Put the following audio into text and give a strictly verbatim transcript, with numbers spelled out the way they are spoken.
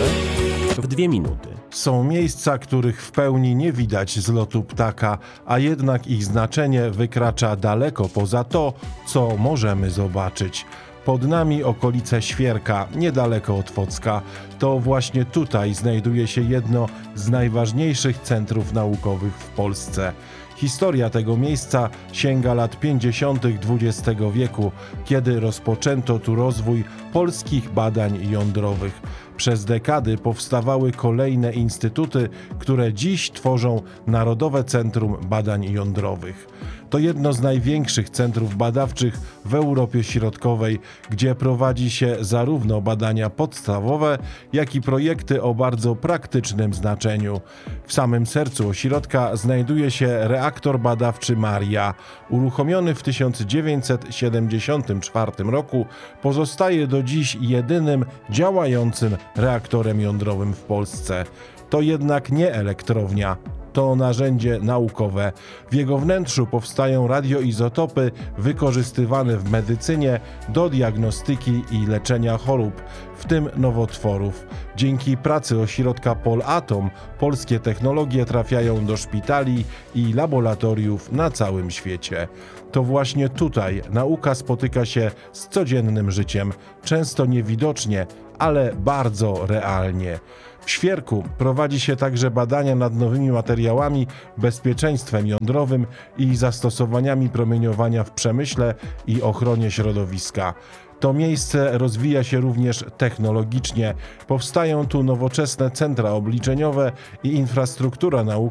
w dwie minuty. Są miejsca, których w pełni nie widać z lotu ptaka, a jednak ich znaczenie wykracza daleko poza to, co możemy zobaczyć. Pod nami okolice Świerka, niedaleko od Focka. To właśnie tutaj znajduje się jedno z najważniejszych centrów naukowych w Polsce. Historia tego miejsca sięga lat pięćdziesiątych dwudziestego wieku, kiedy rozpoczęto tu rozwój polskich badań jądrowych. Przez dekady powstawały kolejne instytuty, które dziś tworzą Narodowe Centrum Badań Jądrowych. To jedno z największych centrów badawczych w Europie Środkowej, gdzie prowadzi się zarówno badania podstawowe, jak i projekty o bardzo praktycznym znaczeniu. W samym sercu ośrodka znajduje się reaktor badawczy Maria. Uruchomiony w tysiąc dziewięćset siedemdziesiątym czwartym roku, pozostaje do dziś jedynym działającym reaktorem jądrowym w Polsce. To jednak nie elektrownia. To narzędzie naukowe. W jego wnętrzu powstają radioizotopy wykorzystywane w medycynie do diagnostyki i leczenia chorób, w tym nowotworów. Dzięki pracy ośrodka Polatom polskie technologie trafiają do szpitali i laboratoriów na całym świecie. To właśnie tutaj nauka spotyka się z codziennym życiem, często niewidocznie, ale bardzo realnie. W Świerku prowadzi się także badania nad nowymi materiałami, bezpieczeństwem jądrowym i zastosowaniami promieniowania w przemyśle i ochronie środowiska. To miejsce rozwija się również technologicznie. Powstają tu nowoczesne centra obliczeniowe i infrastruktura naukowa